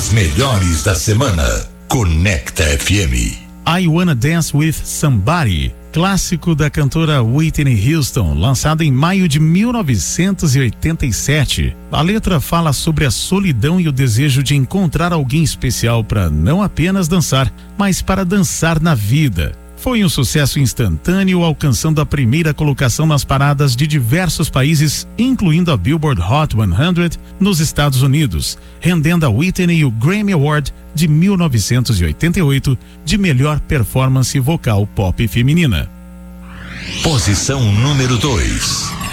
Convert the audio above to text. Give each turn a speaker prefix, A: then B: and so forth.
A: As melhores da semana. Conecta FM.
B: I Wanna Dance With Somebody, clássico da cantora Whitney Houston, lançado em maio de 1987. A letra fala sobre a solidão e o desejo de encontrar alguém especial para não apenas dançar, mas para dançar na vida. Foi um sucesso instantâneo, alcançando a primeira colocação nas paradas de diversos países, incluindo a Billboard Hot 100 nos Estados Unidos, rendendo a Whitney o Grammy Award de 1988 de melhor performance vocal pop feminina.
A: Posição número 2.